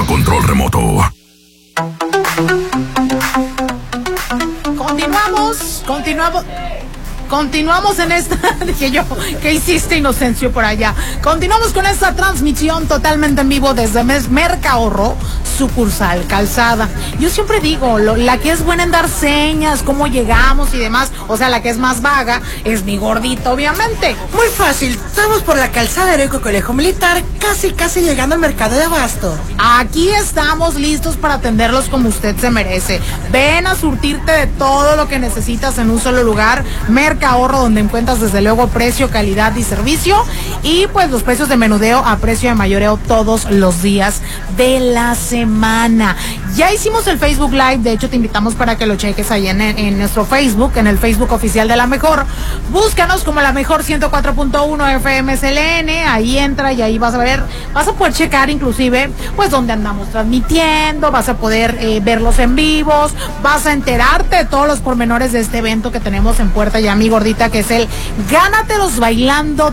a control remoto. Continuamos en esta, dije yo, ¿qué hiciste, Inocencio, por allá? Continuamos con esta transmisión totalmente en vivo desde Mercahorro, sucursal Calzada. Yo siempre digo, la que es buena en dar señas, cómo llegamos y demás, o sea, la que es más vaga, es mi gordito, obviamente. Muy fácil, estamos por la Calzada Heroico Colegio Militar, casi llegando al mercado de abasto. Aquí estamos listos para atenderlos como usted se merece. Ven a surtirte de todo lo que necesitas en un solo lugar, Mercahorro, donde encuentras desde luego precio, calidad y servicio, y pues los precios de menudeo a precio de mayoreo todos los días de la semana. Ya hicimos el Facebook Live, de hecho te invitamos para que lo cheques ahí en nuestro Facebook, en el Facebook oficial de La Mejor. Búscanos como La Mejor 104.1 FM SLN, ahí entra y ahí vas a poder checar inclusive pues donde andamos transmitiendo, vas a poder verlos en vivos, vas a enterarte de todos los pormenores de este evento que tenemos en puerta ya, mi gordita, que es el Gánatelos Bailando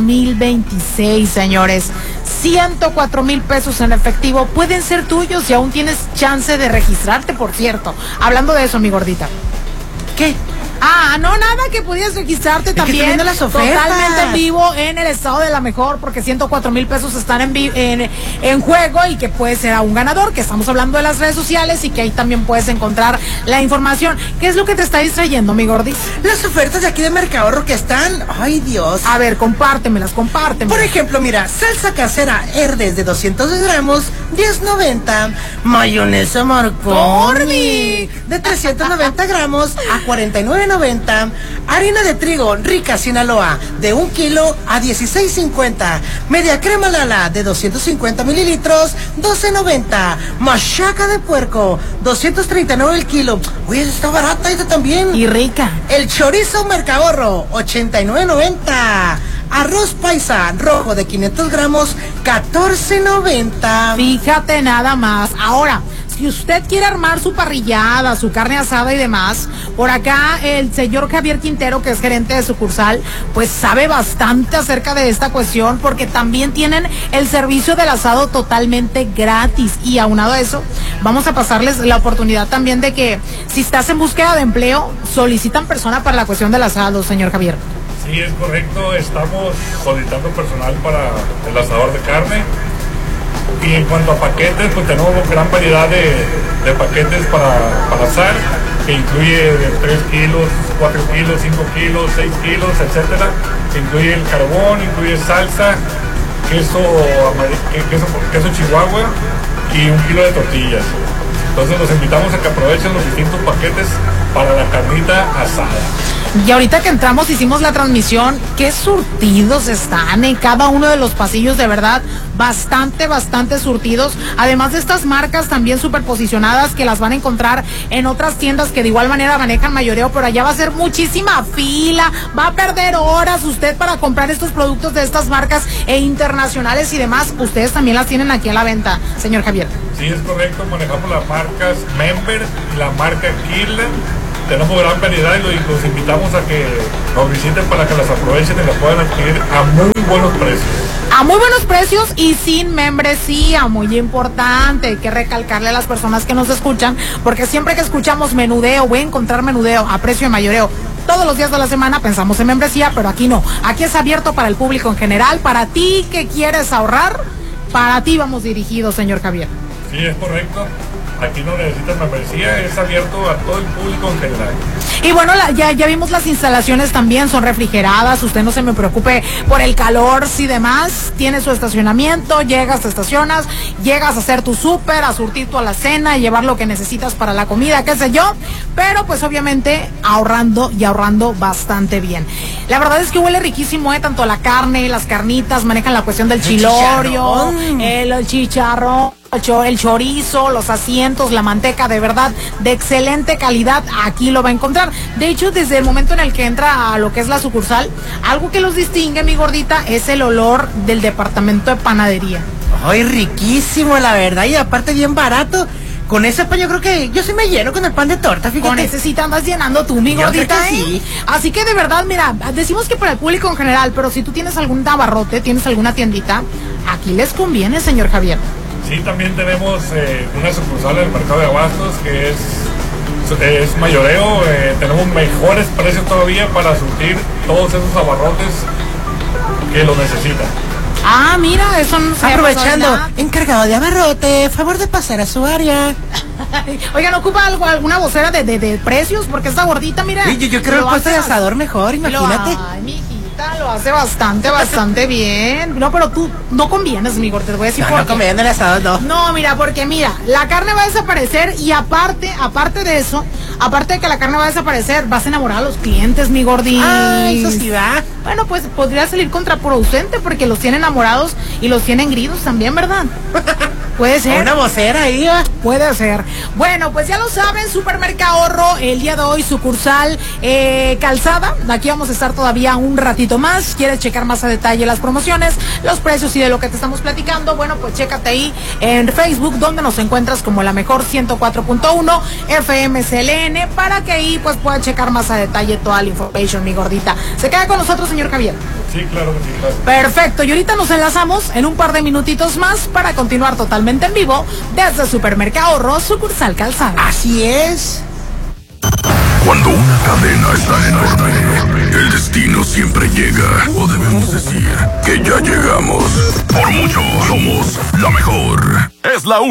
2026, señores. 104,000 pesos en efectivo pueden ser tuyos y aún tienes chance de registrarte, por cierto. Hablando de eso, mi gordita. ¿Qué? Ah, no, nada, que podías registrarte también las ofertas. Totalmente en vivo en el estado de La Mejor, porque 104,000 pesos están en juego y que puede ser a un ganador, que estamos hablando de las redes sociales y que ahí también puedes encontrar la información. ¿Qué es lo que te está distrayendo, mi gordis? Las ofertas de aquí de Mercahorro que están, ay Dios. A ver, compártemelas. Por ejemplo, mira, salsa casera Herdes de 200 gramos, 10.90. Mayonesa McCormick de 390 gramos a 49.90. Harina de trigo rica Sinaloa de 1 kilo a 16.50. Media crema Lala de 250 mililitros, 12.90. Machaca de puerco, 239 el kilo. Oye, está barata esta también. Y rica. El chorizo Mercahorro, 89.90. Arroz paisa rojo de 500 gramos, 14.90. Fíjate nada más. Ahora, si usted quiere armar su parrillada, su carne asada y demás, por acá el señor Javier Quintero, que es gerente de sucursal, pues sabe bastante acerca de esta cuestión, porque también tienen el servicio del asado totalmente gratis. Y aunado a eso, vamos a pasarles la oportunidad también de que si estás en búsqueda de empleo, solicitan persona para la cuestión del asado, señor Javier. Sí, es correcto, estamos solicitando personal para el asador de carne. Y en cuanto a paquetes, pues tenemos gran variedad de paquetes para asar, que incluye de 3 kilos, 4 kilos, 5 kilos, 6 kilos, etcétera. Incluye el carbón, incluye salsa, queso chihuahua y 1 kilo de tortillas. Entonces los invitamos a que aprovechen los distintos paquetes para la carnita asada. Y ahorita que entramos hicimos la transmisión, qué surtidos están en cada uno de los pasillos, de verdad, bastante surtidos. Además de estas marcas también superposicionadas que las van a encontrar en otras tiendas que de igual manera manejan mayoreo, pero allá va a ser muchísima fila, va a perder horas usted para comprar estos productos de estas marcas internacionales y demás. Ustedes también las tienen aquí a la venta, señor Javier. Sí, es correcto, manejamos las marcas Member y la marca Kirland. Tenemos gran variedad y los invitamos a que nos visiten para que las aprovechen y las puedan adquirir a muy buenos precios. A muy buenos precios y sin membresía, muy importante. Hay que recalcarle a las personas que nos escuchan, porque siempre que escuchamos menudeo, voy a encontrar menudeo a precio de mayoreo todos los días de la semana, pensamos en membresía, pero aquí no. Aquí es abierto para el público en general. Para ti que quieres ahorrar, para ti vamos dirigidos, señor Javier. Sí, es correcto. Aquí no necesitas membresía, es abierto a todo el público en general. Y bueno, ya vimos las instalaciones también, son refrigeradas, usted no se me preocupe por el calor y demás, tiene su estacionamiento, llegas, te estacionas, llegas a hacer tu súper, a surtir tu alacena, llevar lo que necesitas para la comida, qué sé yo, pero pues obviamente ahorrando bastante bien. La verdad es que huele riquísimo, tanto la carne, las carnitas, manejan la cuestión del chilorio, el chicharrón, el chorizo, los asientos, la manteca, de verdad, de excelente calidad, aquí lo va a encontrar. De hecho, desde el momento en el que entra a lo que es la sucursal, algo que los distingue, mi gordita, es el olor del departamento de panadería. Ay, riquísimo, la verdad, y aparte bien barato. Con ese pan yo creo que yo sí me lleno con el pan de torta, fíjate. Con ese sí te andas llenando tú, mi gordita, sí. Así que de verdad, mira, decimos que para el público en general, pero si tú tienes algún abarrote, tienes alguna tiendita, aquí les conviene, señor Javier. Sí, también tenemos una sucursal en el mercado de abastos que es mayoreo. Tenemos mejores precios todavía para surtir todos esos abarrotes que lo necesitan. Ah, mira, eso no se Aprovechando, encargado de abarrote, favor de pasar a su área. Oiga, ¿no ocupa alguna vocera de precios? Porque esta gordita, mira. Sí, yo creo el puesto de asador mejor, imagínate. Ay, mijita, lo hace bastante bien. No, pero tú no convienes, mi gorda, te voy a decir por No qué. conviene el asador, no. No, mira, porque mira, la carne va a desaparecer y aparte de eso, aparte de que la carne va a desaparecer, vas a enamorar a los clientes, mi gordis. Ah, eso sí va. Bueno, pues podría salir contraproducente porque los tiene enamorados y los tiene engridos también, ¿verdad? Puede ser. Una vocera ahí, ¿va? Puede ser. Bueno, pues ya lo saben, Supermercado Ahorro, el día de hoy, sucursal Calzada. Aquí vamos a estar todavía un ratito más. ¿Quieres checar más a detalle las promociones, los precios y de lo que te estamos platicando? Bueno, pues chécate ahí en Facebook, donde nos encuentras como la mejor 104.1 FM CLN, para que ahí pues puedas checar más a detalle toda la information, mi gordita. ¿Se queda con nosotros, señor Javier? Sí, claro que sí, claro. Perfecto, y ahorita nos enlazamos en un par de minutitos más para continuar totalmente en vivo desde Supermercado Ahorro, sucursal Calzada. Así es. Cuando una cadena está enorme, el destino siempre llega. O debemos decir que ya llegamos. Por mucho, somos la mejor. Es la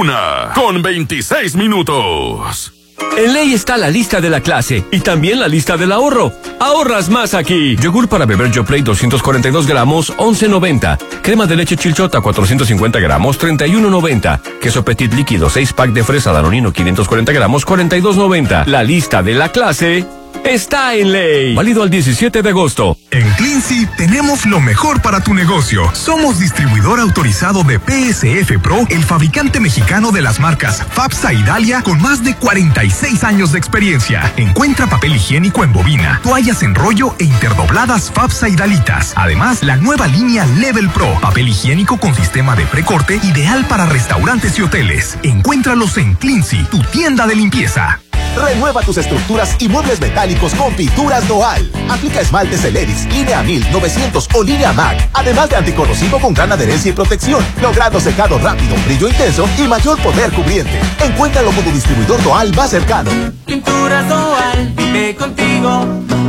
1:26 minutos. En Ley está la lista de la clase y también la lista del ahorro. Ahorras más aquí. Yogur para beber Yoplait 242 gramos, 11.90. Crema de leche Chilchota 450 gramos, 31.90. Queso Petit líquido 6 pack de fresa Danonino 540 gramos, 42.90. La lista de la clase está en Ley. Válido al 17 de agosto. En Cleansy tenemos lo mejor para tu negocio. Somos distribuidor autorizado de PSF Pro, el fabricante mexicano de las marcas FAPSA y Dalia, con más de 46 años de experiencia. Encuentra papel higiénico en bobina, toallas en rollo e interdobladas FAPSA y Dalitas. Además, la nueva línea Level Pro, papel higiénico con sistema de precorte, ideal para restaurantes y hoteles. Encuéntralos en Cleansy, tu tienda de limpieza. Renueva tus estructuras y muebles metálicos con Pinturas Doal. Aplica esmaltes Celerix, línea 1000, 900 o línea MAC. Además de anticorrosivo con gran adherencia y protección, logrando secado rápido, brillo intenso y mayor poder cubriente. Encuéntralo como distribuidor Doal más cercano. Pinturas Doal, vive contigo.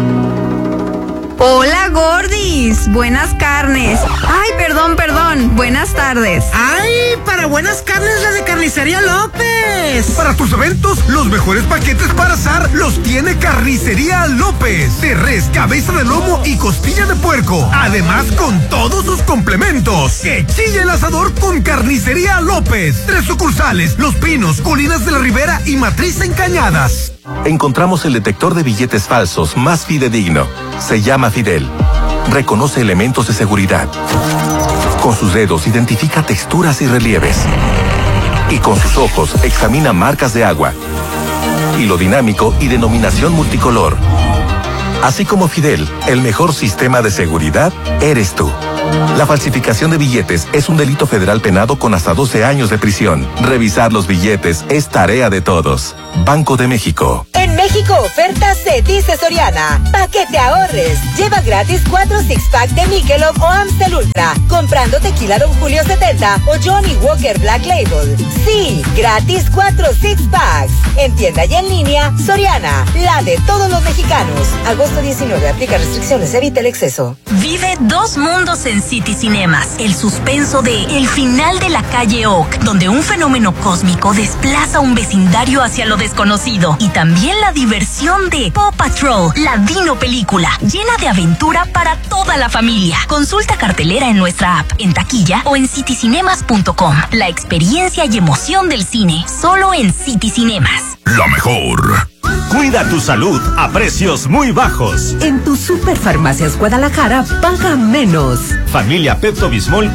Hola, gordis. Buenas carnes. Ay, perdón. Buenas tardes. ¡Ay! Para buenas carnes, la de Carnicería López. Para tus eventos, los mejores paquetes para asar los tiene Carnicería López. De res, cabeza de lomo y costilla de puerco. Además, con todos sus complementos. Que chille el asador con Carnicería López. 3 sucursales: Los Pinos, Colinas de la Ribera y Matriz en Cañadas. Encontramos el detector de billetes falsos más fidedigno. Se llama Fidel. Reconoce elementos de seguridad. Con sus dedos identifica texturas y relieves. Y con sus ojos examina marcas de agua. Hilo dinámico y denominación multicolor. Así como Fidel, el mejor sistema de seguridad eres tú. La falsificación de billetes es un delito federal penado con hasta 12 años de prisión. Revisar los billetes es tarea de todos. Banco de México. En México, ofertas se dice Soriana. Pa' que te ahorres. Lleva gratis 4 six-pack de Michelob o Amstel Ultra. Comprando tequila Don Julio 70 o Johnny Walker Black Label. Sí, gratis 4 six-packs. En tienda y en línea, Soriana. La de todos los mexicanos. Agosto 19. Aplica restricciones. Evita el exceso. Vive 2 mundos en City Cinemas. El suspenso de El final de la calle Oak, donde un fenómeno cósmico desplaza un vecindario hacia lo desconocido. Y también la diversión de Paw Patrol, la Dino película, llena de aventura para toda la familia. Consulta cartelera en nuestra app, en taquilla o en citycinemas.com. La experiencia y emoción del cine, solo en City Cinemas. La mejor. Cuida tu salud a precios muy bajos. En tu Superfarmacias Guadalajara, paga menos. Familia Pepto Bismol,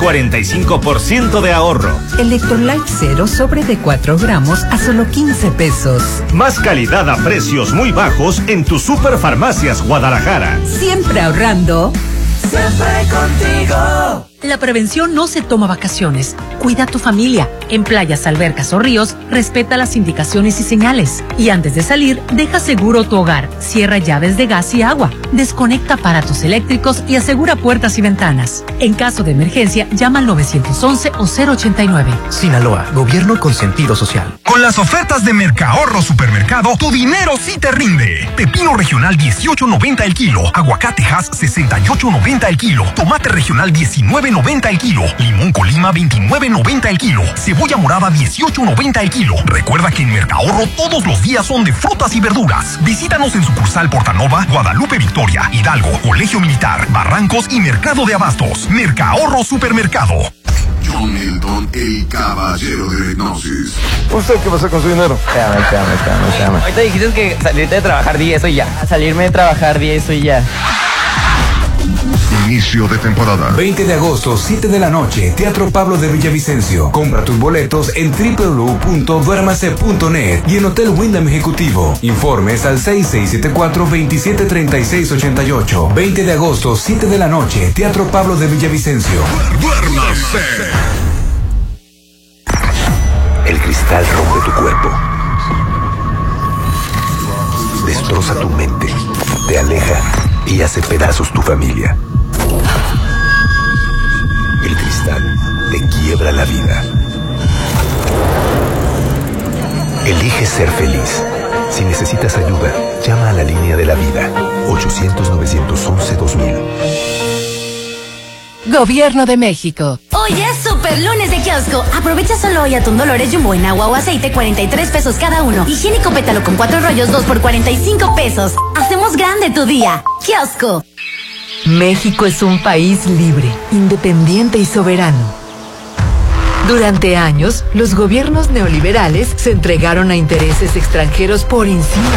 45% de ahorro. Electrolyte Zero sobre de 4 gramos a solo 15 pesos. Más calidad a precios muy bajos en tu Superfarmacias Guadalajara. Siempre ahorrando. Siempre contigo. La prevención no se toma vacaciones. Cuida a tu familia. En playas, albercas o ríos, respeta las indicaciones y señales. Y antes de salir, deja seguro tu hogar. Cierra llaves de gas y agua. Desconecta aparatos eléctricos y asegura puertas y ventanas. En caso de emergencia, llama al 911 o 089. Sinaloa, gobierno con sentido social. Con las ofertas de Mercahorro Supermercado, tu dinero sí te rinde. Pepino regional 18.90 el kilo. Aguacate Hass 68.90 el kilo. Tomate regional 19.90 el kilo. Limón Colima 29.90 el kilo. Cebolla morada 18.90 el kilo. Recuerda que en Mercahorro todos los días son de frutas y verduras. Visítanos en sucursal Portanova, Guadalupe Victoria, Hidalgo, Colegio Militar, Barrancos y Mercado de Abastos. Mercahorro Supermercado. John Milton, el caballero de la hipnosis. ¿Usted qué pasa con su dinero? Espérame. Ahorita dijiste que salirte de trabajar 10 y ya. Salirme de trabajar 10 y ya. Inicio de temporada. 20 de agosto, 7 de la noche, Teatro Pablo de Villavicencio. Compra tus boletos en www.duermase.net y en Hotel Wyndham Ejecutivo. Informes al 6674-273688. 20 de agosto, 7 de la noche, Teatro Pablo de Villavicencio. ¡Duérmase! El cristal rompe tu cuerpo. Destroza tu mente. Te aleja y hace pedazos tu familia. El cristal te quiebra la vida. Elige ser feliz. Si necesitas ayuda, llama a la línea de la vida. 800-911-2000. Gobierno de México. Hoy es super lunes de kiosco. Aprovecha solo hoy atún Dolores Jumbo en agua o aceite, 43 pesos cada uno. Higiénico Pétalo con 4 rollos, 2 por 45 pesos. Hacemos grande tu día. Kiosco. México es un país libre, independiente y soberano. Durante años, los gobiernos neoliberales se entregaron a intereses extranjeros por encima